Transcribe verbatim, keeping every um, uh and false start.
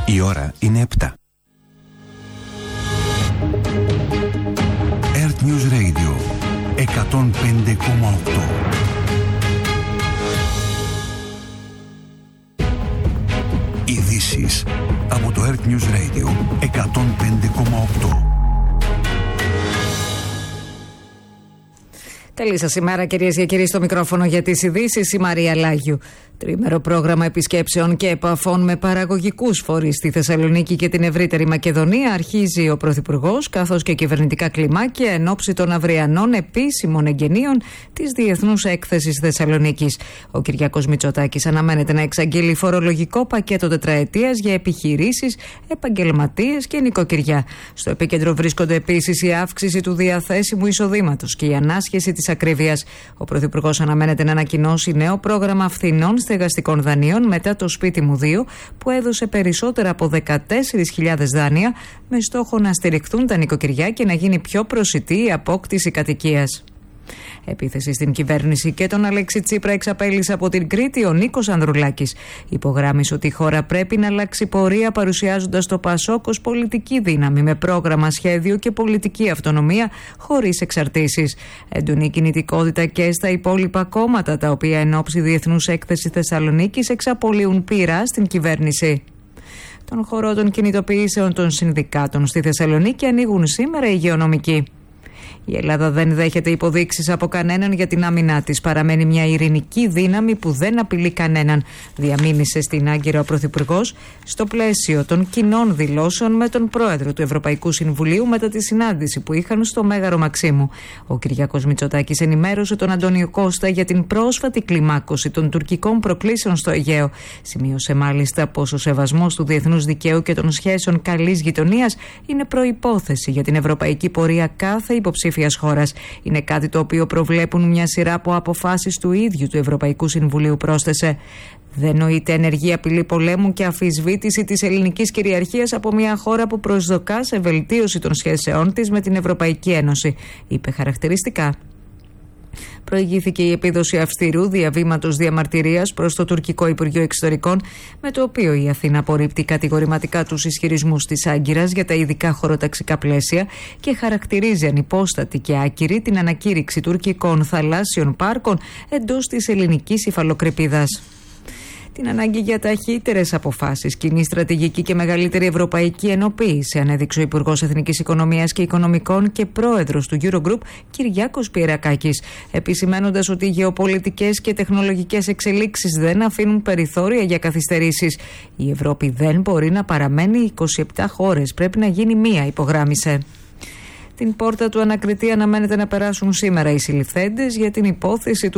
Η ώρα είναι επτά. Earth News Radio εκατόν πέντε κόμμα οκτώ. Ειδήσεις από το Earth News Radio εκατόν πέντε κόμμα οκτώ. Καλή σας ημέρα, κυρίες και κύριοι, στο μικρόφωνο για τις ειδήσεις η Μαρία Λάγιου. Τρίμερο πρόγραμμα επισκέψεων και επαφών με παραγωγικούς φορείς στη Θεσσαλονίκη και την ευρύτερη Μακεδονία αρχίζει ο Πρωθυπουργός, καθώς και κυβερνητικά κλιμάκια εν ώψη των αυριανών επίσημων εγγενείων της Διεθνούς Έκθεσης Θεσσαλονίκης. Ο Κυριάκος Μητσοτάκης αναμένεται να εξαγγείλει φορολογικό πακέτο τετραετίας για επιχειρήσεις, επαγγελματίες και νοικοκυριά. Στο επίκεντρο βρίσκονται επίσης η αύξηση του διαθέσιμου εισοδήματος και η ανάσχεση της ακρίβειας. Ο Πρωθυπουργός αναμένεται να ανακοινώσει νέο πρόγραμμα φθηνών στεγαστικών δανείων μετά το Σπίτι μου δύο, που έδωσε περισσότερα από δεκατέσσερις χιλιάδες δάνεια με στόχο να στηριχθούν τα νοικοκυριά και να γίνει πιο προσιτή η απόκτηση κατοικίας. Επίθεση στην κυβέρνηση και τον Αλέξη Τσίπρα εξαπέλυσε από την Κρήτη ο Νίκος Ανδρουλάκης. Υπογράμμισε ότι η χώρα πρέπει να αλλάξει πορεία, παρουσιάζοντας το ΠΑΣΟΚ ως πολιτική δύναμη με πρόγραμμα, σχέδιο και πολιτική αυτονομία χωρίς εξαρτήσεις. Έντονη κινητικότητα και στα υπόλοιπα κόμματα, τα οποία εν ώψη Διεθνούς Έκθεσης Θεσσαλονίκης εξαπολύουν πείρα στην κυβέρνηση. Τον χορό των κινητοποιήσεων των συνδικάτων στη Θεσσαλονίκη ανοίγουν σήμερα οι υγειονομικοί. Η Ελλάδα δεν δέχεται υποδείξεις από κανέναν για την άμυνά της. Παραμένει μια ειρηνική δύναμη που δεν απειλεί κανέναν, διαμήνυσε στην Άγκυρα ο Πρωθυπουργός στο πλαίσιο των κοινών δηλώσεων με τον πρόεδρο του Ευρωπαϊκού Συμβουλίου μετά τη συνάντηση που είχαν στο Μέγαρο Μαξίμου. Ο Κυριάκος Μητσοτάκης ενημέρωσε τον Αντώνιο Κώστα για την πρόσφατη κλιμάκωση των τουρκικών προκλήσεων στο Αιγαίο. Σημείωσε μάλιστα πως ο σεβασμός του διεθνούς δικαίου και των σχέσεων καλής γειτονίας είναι προϋπόθεση για την ευρωπαϊκή πορεία κάθε υποψήφιας χώρας. Είναι κάτι το οποίο προβλέπουν μια σειρά από αποφάσεις του ίδιου του Ευρωπαϊκού Συμβουλίου, πρόσθεσε. Δεν νοείται ενεργή απειλή πολέμου και αμφισβήτηση της ελληνικής κυριαρχίας από μια χώρα που προσδοκά σε βελτίωση των σχέσεών της με την Ευρωπαϊκή Ένωση, είπε χαρακτηριστικά. Προηγήθηκε η επίδοση αυστηρού διαβήματος διαμαρτυρίας προς το τουρκικό Υπουργείο Εξωτερικών, με το οποίο η Αθήνα απορρίπτει κατηγορηματικά τους ισχυρισμούς της Άγκυρας για τα ειδικά χωροταξικά πλαίσια και χαρακτηρίζει ανυπόστατη και άκυρη την ανακήρυξη τουρκικών θαλάσσιων πάρκων εντός της ελληνικής υφαλοκρηπίδας. Την ανάγκη για ταχύτερες αποφάσεις, κοινή στρατηγική και μεγαλύτερη ευρωπαϊκή ενοποίηση ανέδειξε ο Υπουργός Εθνικής Οικονομίας και Οικονομικών και πρόεδρος του Eurogroup, Κυριάκος Πιερακάκης, επισημαίνοντας ότι οι γεωπολιτικές και τεχνολογικές εξελίξεις δεν αφήνουν περιθώρια για καθυστερήσεις. Η Ευρώπη δεν μπορεί να παραμένει είκοσι επτά χώρες, πρέπει να γίνει μία, υπογράμμισε. Την πόρτα του ανακριτή αναμένεται να περάσουν σήμερα οι συλληφθέντες για την υπόθεση του